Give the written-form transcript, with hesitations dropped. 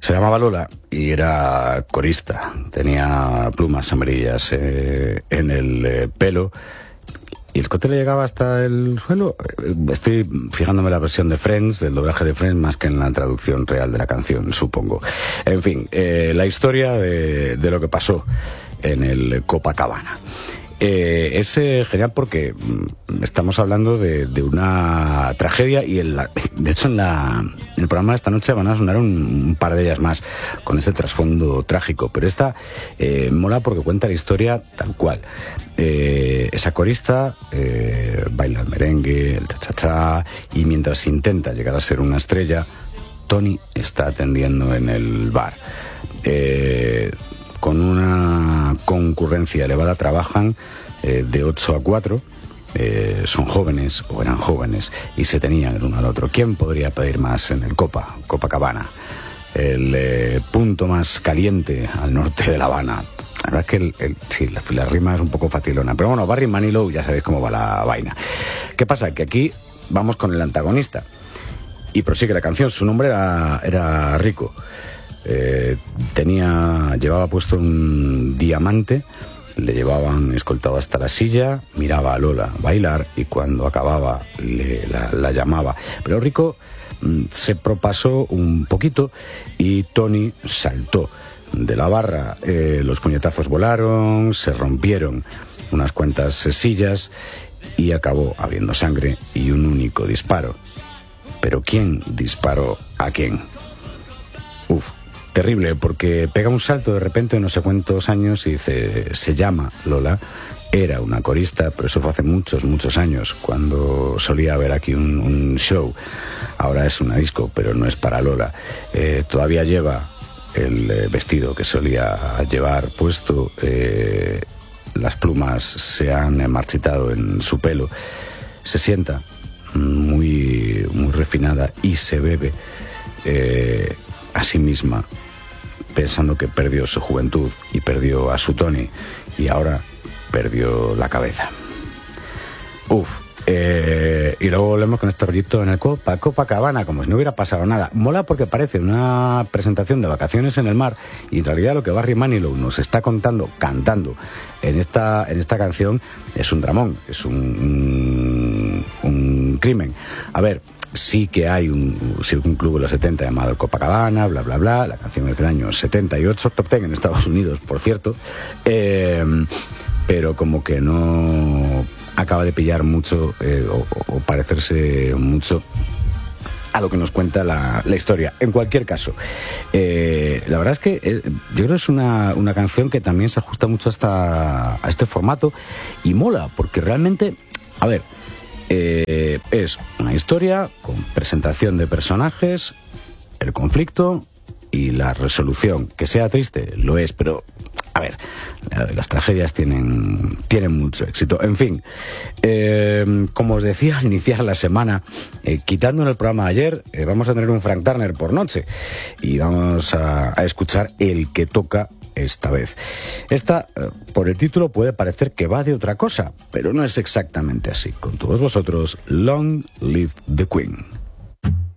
Se llamaba Lola y era corista. Tenía plumas amarillas en el pelo. ¿Y el cote le llegaba hasta el suelo? Estoy fijándome en la versión de Friends, del doblaje de Friends, más que en la traducción real de la canción, supongo. En fin, la historia de lo que pasó en el Copacabana. Es genial porque estamos hablando de una tragedia y de hecho en el programa de esta noche van a sonar un par de ellas más con este trasfondo trágico, pero esta mola porque cuenta la historia tal cual. Esa corista baila el merengue, el cha-cha-cha, y mientras intenta llegar a ser una estrella, Tony está atendiendo en el bar. Con una concurrencia elevada trabajan de 8 a 4, son jóvenes o eran jóvenes y se tenían el uno al otro. ¿Quién podría pedir más en el Copacabana? El punto más caliente al norte de La Habana. La verdad es que sí, la rima es un poco facilona, pero bueno, Barry Manilow ya sabéis cómo va la vaina. ¿Qué pasa? Que aquí vamos con el antagonista y prosigue la canción. Su nombre era Rico. Llevaba puesto un diamante, le llevaban escoltado hasta la silla, miraba a Lola bailar y cuando acababa la llamaba. Pero Rico se propasó un poquito y Tony saltó de la barra. Los puñetazos volaron, se rompieron unas cuantas sillas y acabó habiendo sangre y un único disparo. ¿Pero quién disparó a quién? Terrible, porque pega un salto de repente no sé cuántos años y dice, se llama Lola, era una corista, pero eso fue hace muchos años, cuando solía haber aquí un show. Ahora es una disco, pero no es para Lola. Todavía lleva el vestido que solía llevar puesto, las plumas se han marchitado en su pelo, se sienta muy refinada y se bebe a sí misma, pensando que perdió su juventud y perdió a su Tony y ahora perdió la cabeza. Y luego volvemos con este rollito en el Copacabana, como si no hubiera pasado nada. Mola porque parece una presentación de vacaciones en el mar y en realidad lo que Barry Manilow nos está cantando en esta canción es un dramón, es un crimen. A ver, sí que hay un club de los 70 llamado el Copacabana, bla bla bla, la canción es del año 78, top 10 en Estados Unidos, por cierto, pero como que no acaba de pillar mucho o parecerse mucho a lo que nos cuenta la historia. En cualquier caso, la verdad es que yo creo que es una canción que también se ajusta mucho a este formato y mola, porque realmente, a ver, es una historia con presentación de personajes, el conflicto y la resolución. Que sea triste, lo es, pero a ver, las tragedias tienen mucho éxito. En fin, como os decía al iniciar la semana, quitando en el programa de ayer, vamos a tener un Frank Turner por noche y vamos a escuchar el que toca esta vez. Esta, por el título, puede parecer que va de otra cosa, pero no es exactamente así. Con todos vosotros, Long Live the Queen.